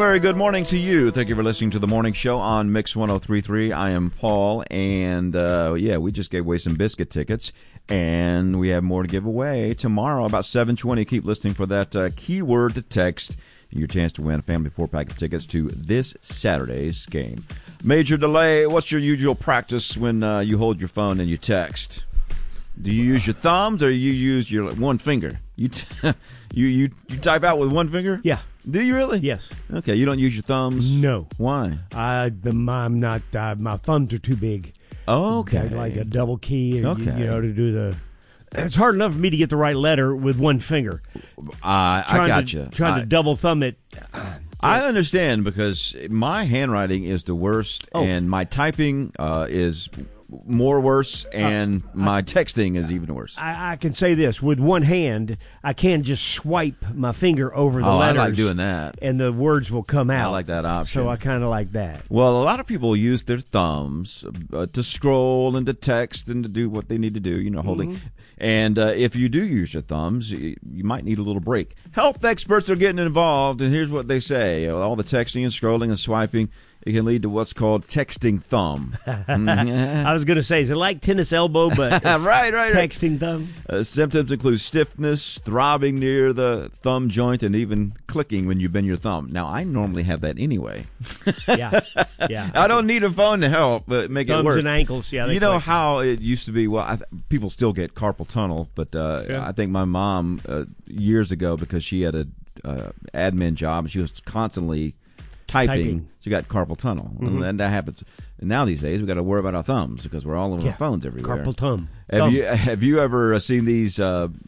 very good morning to you. Thank you for listening to the morning show on Mix 103.3. I am Paul, and we just gave away some biscuit tickets, and we have more to give away tomorrow about 7:20. Keep listening for that keyword to text, and your chance to win a family 4-pack of tickets to this Saturday's game. Major Delay, what's your usual practice when you hold your phone and you text? Do you use your thumbs or you use your one finger? You type out with one finger? Yeah. Do you really? Yes. Okay, you don't use your thumbs? No. Why? I'm not. My thumbs are too big. Okay. Like a double key. Okay. To do the. It's hard enough for me to get the right letter with one finger. I got you. Trying to double thumb it. I understand because my handwriting is the worst, and my typing is more worse, and my texting is even worse. I can say this. With one hand, I can just swipe my finger over the letters. I like doing that. And the words will come out. I like that option. So I kind of like that. Well, a lot of people use their thumbs to scroll and to text and to do what they need to do, holding. Mm-hmm. And if you do use your thumbs, you might need a little break. Health experts are getting involved, and here's what they say. All the texting and scrolling and swiping, it can lead to what's called texting thumb. I was going to say, is it like tennis elbow, but right. Texting thumb? Symptoms include stiffness, throbbing near the thumb joint, and even clicking when you bend your thumb. Now, I normally have that anyway. Yeah. I don't need a phone to help but make Thumbs it work. Thumbs and ankles, yeah. You know how it used to be? Well, people still get carpal tunnel, but I think my mom, years ago, because she had a admin job, and she was constantly typing. She got carpal tunnel, and that happens. And now these days, we got to worry about our thumbs because we're all over our phones everywhere. Carpal tunnel. Have you ever seen these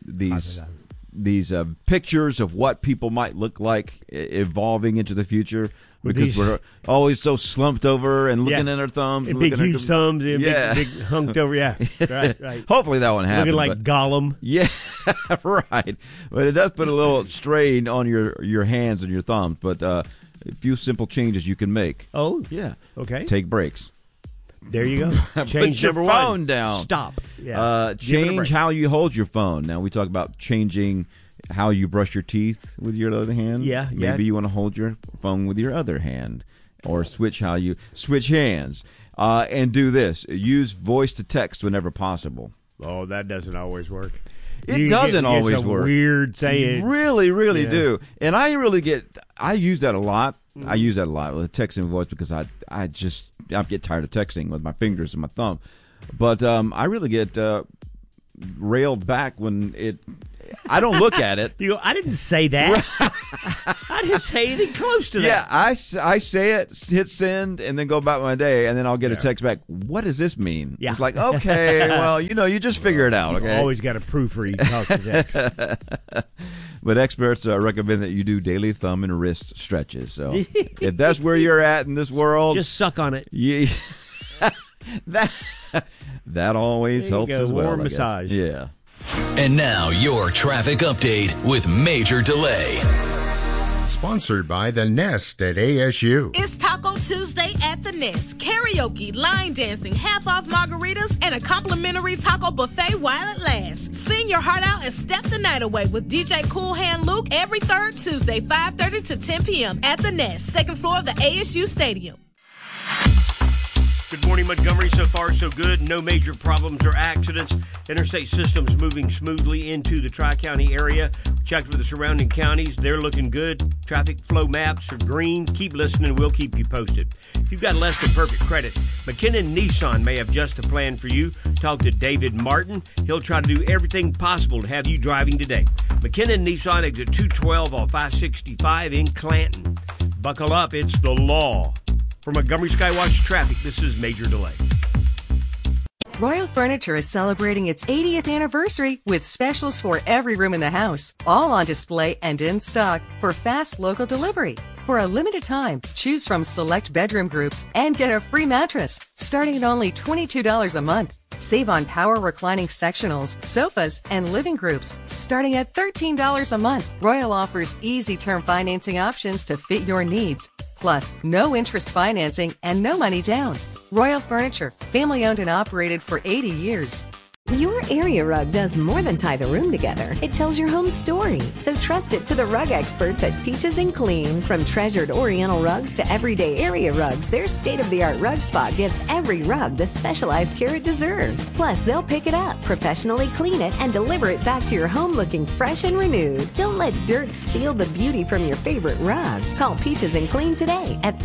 pictures of what people might look like evolving into the future? Because we're always so slumped over and looking at our thumbs. And big, huge thumbs. And big hunked over. Yeah, right. Hopefully that won't happen. Looking like Gollum. Yeah, right. But it does put a little strain on your hands and your thumbs. But a few simple changes you can make. Oh, yeah. Okay. Take breaks. There you go. Change Put your phone one. Down. Stop. Yeah. Change how you hold your phone. Now we talk about changing how you brush your teeth with your other hand. Yeah. Maybe you want to hold your phone with your other hand, or switch how you switch hands. And do this: use voice to text whenever possible. Oh, that doesn't always work. It doesn't always work. Weird saying. Really do. And I use that a lot. I use that a lot with texting voice because I get tired of texting with my fingers and my thumb. But I really get railed back when I don't look at it. You go, I didn't say that. I didn't say anything close to that. Yeah, I say it, hit send, and then go about my day, and then I'll get a text back. What does this mean? Yeah. It's like, okay, well, you just figure it out, okay? You always got to proofread talk to text. But experts recommend that you do daily thumb and wrist stretches. So if that's where you're at in this world, just suck on it. Yeah, that always helps as well. Warm massage. Yeah. And now your traffic update with Major Delay. Sponsored by The Nest at ASU. It's Taco Tuesday at The Nest. Karaoke, line dancing, half-off margaritas, and a complimentary taco buffet while it lasts. Sing your heart out and step the night away with DJ Cool Hand Luke every third Tuesday, 5:30 to 10 p.m. at The Nest, second floor of the ASU Stadium. Good morning, Montgomery. So far, so good. No major problems or accidents. Interstate systems moving smoothly into the Tri-County area. Checked with the surrounding counties. They're looking good. Traffic flow maps are green. Keep listening. We'll keep you posted. If you've got less than perfect credit, McKinnon Nissan may have just the plan for you. Talk to David Martin. He'll try to do everything possible to have you driving today. McKinnon Nissan, exit 212 on 565 in Clanton. Buckle up. It's the law. For Montgomery Skywatch Traffic, this is Major Delay. Royal Furniture is celebrating its 80th anniversary with specials for every room in the house, all on display and in stock for fast local delivery. For a limited time, choose from select bedroom groups and get a free mattress, starting at only $22 a month. Save on power reclining sectionals, sofas, and living groups, starting at $13 a month. Royal offers easy term financing options to fit your needs. Plus, no interest financing and no money down. Royal Furniture, family owned and operated for 80 years. Your area rug does more than tie the room together. It tells your home story. So trust it to the rug experts at Peaches and Clean. From treasured Oriental rugs to everyday area rugs, their state-of-the-art rug spot gives every rug the specialized care it deserves. Plus, they'll pick it up, professionally clean it, and deliver it back to your home looking fresh and renewed. Don't let dirt steal the beauty from your favorite rug. Call Peaches and Clean today at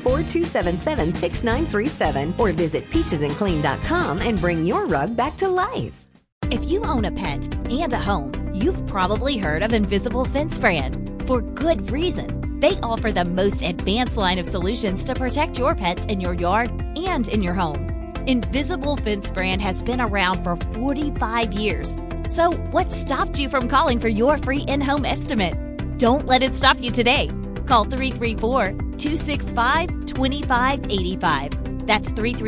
334-277-6937 or visit peachesandclean.com and bring your rug back to life. If you own a pet and a home, you've probably heard of Invisible Fence Brand. For good reason. They offer the most advanced line of solutions to protect your pets in your yard and in your home. Invisible Fence Brand has been around for 45 years. So what stopped you from calling for your free in-home estimate? Don't let it stop you today. Call 334-265-2585. That's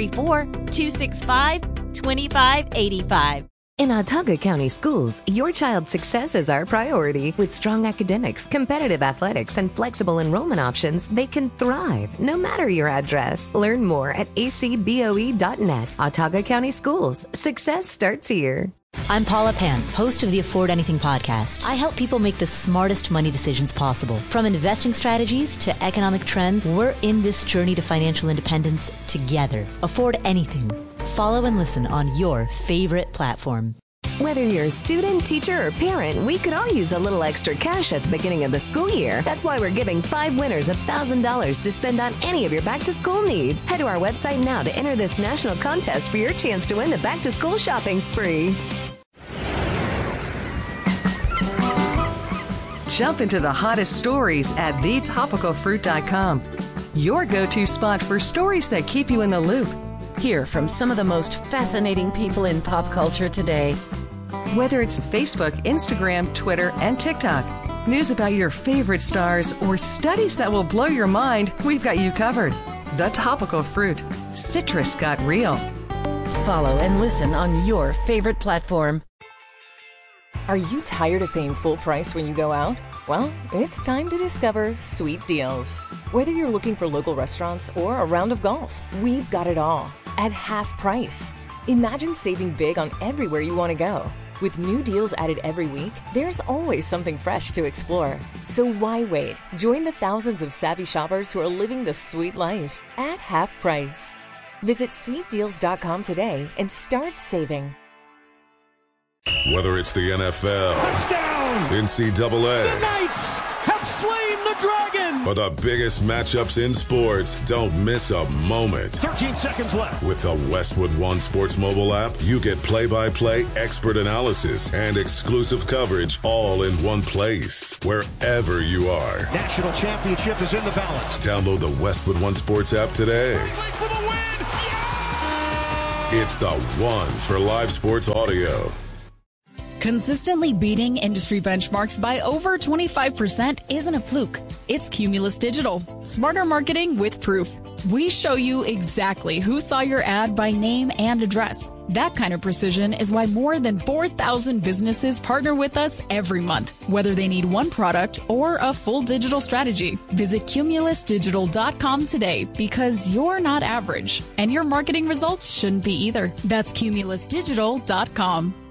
334-265-2585. In Autauga County Schools, your child's success is our priority. With strong academics, competitive athletics, and flexible enrollment options, they can thrive no matter your address. Learn more at acboe.net. Autauga County Schools. Success starts here. I'm Paula Pan, host of the Afford Anything podcast. I help people make the smartest money decisions possible. From investing strategies to economic trends, we're in this journey to financial independence together. Afford Anything. Follow and listen on your favorite platform. Whether you're a student, teacher, or parent, we could all use a little extra cash at the beginning of the school year. That's why we're giving 5 winners $1,000 to spend on any of your back-to-school needs. Head to our website now to enter this national contest for your chance to win the back-to-school shopping spree. Jump into the hottest stories at thetopicalfruit.com. Your go-to spot for stories that keep you in the loop. Hear from some of the most fascinating people in pop culture today. Whether it's Facebook, Instagram, Twitter, and TikTok, news about your favorite stars, or studies that will blow your mind, we've got you covered. The Topical Fruit. Citrus got real. Follow and listen on your favorite platform. Are you tired of paying full price when you go out? Well, it's time to discover Sweet Deals. Whether you're looking for local restaurants or a round of golf, we've got it all at half price. Imagine saving big on everywhere you want to go. With new deals added every week, there's always something fresh to explore. So why wait? Join the thousands of savvy shoppers who are living the sweet life at half price. Visit sweetdeals.com today and start saving. Whether it's the NFL, touchdown! NCAA, the Knights have slain the Dragon, or the biggest matchups in sports, don't miss a moment. 13 seconds left. With the Westwood One Sports mobile app, you get play-by-play expert analysis and exclusive coverage all in one place, wherever you are. National championship is in the balance. Download the Westwood One Sports app today. For the win! Yeah! It's the one for live sports audio. Consistently beating industry benchmarks by over 25% isn't a fluke. It's Cumulus Digital. Smarter marketing with proof. We show you exactly who saw your ad by name and address. That kind of precision is why more than 4,000 businesses partner with us every month, whether they need one product or a full digital strategy. Visit cumulusdigital.com today because you're not average, and your marketing results shouldn't be either. That's cumulusdigital.com.